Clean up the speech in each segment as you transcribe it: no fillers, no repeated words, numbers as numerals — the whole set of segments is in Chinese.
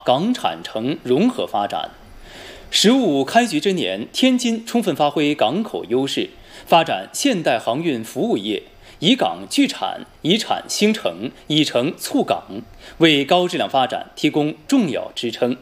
港产城融合发展。“十五五”开局之年，天津充分发挥港口优势，发展现代航运服务业，以港聚产，以产兴城，以城促港，为高质量发展提供重要支撑。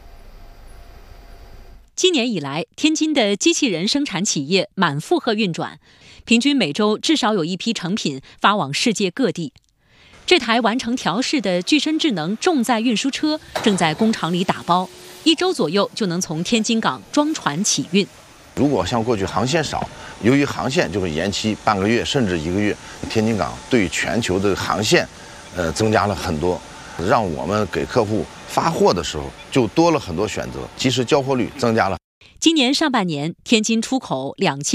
今年以来，天津的机器人生产企业满负荷运转，平均每周至少有一批成品发往世界各地。这台完成调试的具身智能重载运输车正在工厂里打包，1周左右就能从天津港装船起运。 如果像过去航线少，由于航线就会延期半个月甚至1个月，天津港对全球的航线，增加了很多，让我们给客户发货的时候就多了很多选择，及时交货率增加了。 今年上半年，天津出口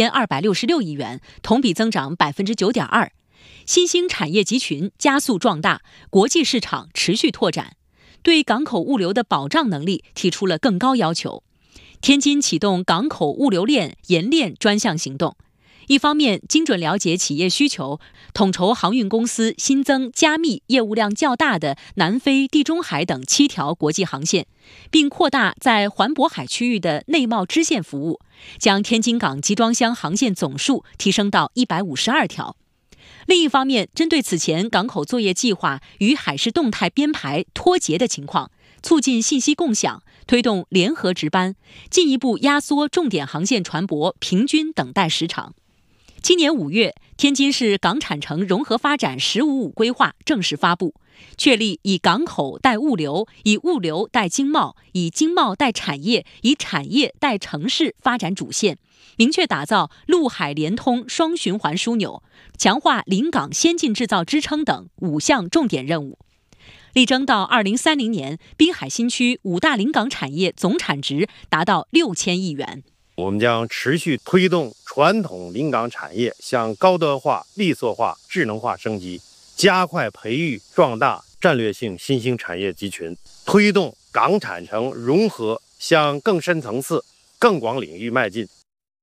2266亿元，同比增长9.2%。新兴产业集群加速壮大，国际市场持续拓展，对港口物流的保障能力提出了更高要求。天津启动港口物流链研链专项行动，一方面精准了解企业需求，统筹航运公司新增加密业务量较大的南非、地中海等7条国际航线，并扩大在环渤海区域的内贸支线服务，将天津港集装箱航线总数提升到152条。另一方面，针对此前港口作业计划与海事动态编排脱节的情况，促进信息共享，推动联合值班，进一步压缩重点航线船舶平均等待时长。今年5月，天津市港产城融合发展“十五五”规划正式发布，确立以港口带物流、以物流带经贸、以经贸带产业、以产业带城市发展主线，明确打造陆海联通双循环枢纽，强化临港先进制造支撑等5项重点任务。力争到2030年，滨海新区5大临港产业总产值达到6000亿元。 我们将持续推动传统临港产业向高端化、利索化、智能化升级，加快培育壮大战略性新兴产业集群，推动港产城融合向更深层次、更广领域迈进。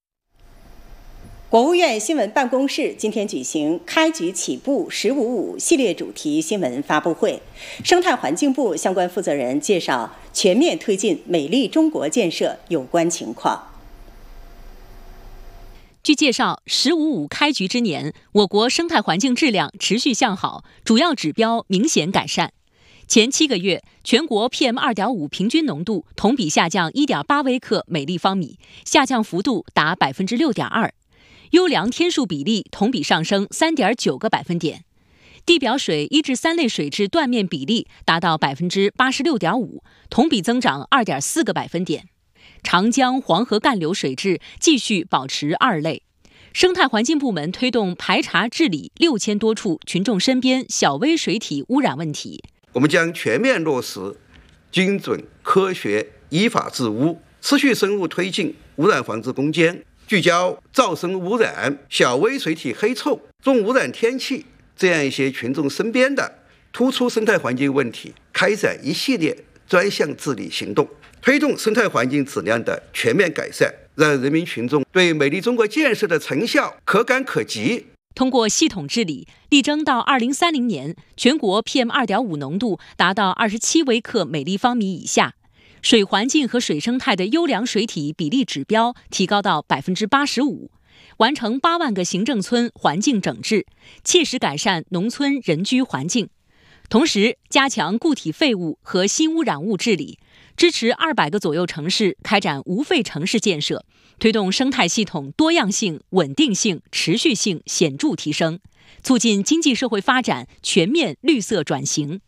国务院新闻办公室今天举行开局起步“十五五”系列主题新闻发布会，生态环境部相关负责人介绍全面推进美丽中国建设有关情况。 据介绍，“十五五”开局之年，我国生态环境质量持续向好，主要指标明显改善。前7个月，全国 PM2.5 平均浓度同比下降1.8微克每立方米，下降幅度达6.2%。优良天数比例同比上升3.9个百分点，地表水1至3类水质断面比例达到86.5%，同比增长2.4个百分点。长江、黄河干流水质继续保持2类。生态环境部门推动排查治理6000多处群众身边小微水体污染问题。 我们将全面落实精准、科学、依法治污，持续深入推进污染防治攻坚，聚焦噪声污染、小微水体黑臭、重污染天气这样一些群众身边的突出生态环境问题，开展一系列专项治理行动，推动生态环境质量的全面改善，让人民群众对美丽中国建设的成效可感可及。 通过系统治理，力争到2030年，全国 PM2.5 浓度达到27微克每立方米以下，水环境和水生态的优良水体比例指标提高到85%，完成8万个行政村环境整治，切实改善农村人居环境。同时，加强固体废物和新污染物治理，支持200个左右城市开展无废城市建设，推动生态系统多样性、稳定性、持续性显著提升，促进经济社会发展全面绿色转型。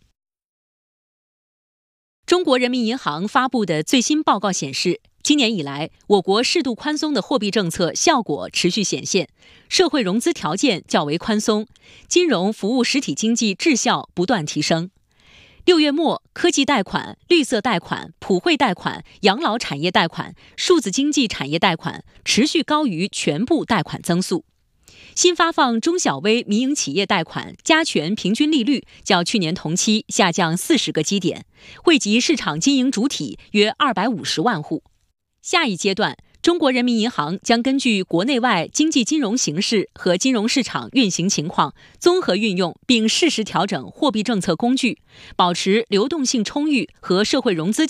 中国人民银行发布的最新报告显示，今年以来，我国适度宽松的货币政策效果持续显现，社会融资条件较为宽松，金融服务实体经济质效不断提升。6月末，科技贷款、绿色贷款、普惠贷款、养老产业贷款、数字经济产业贷款持续高于全部贷款增速。新发放中小微民营企业贷款加权平均利率较去年同期下降40个基点，惠及市场经营主体约250万户。下一阶段，中国人民银行将根据国内外经济金融形势和金融市场运行情况，综合运用并适时调整货币政策工具，保持流动性充裕和社会融资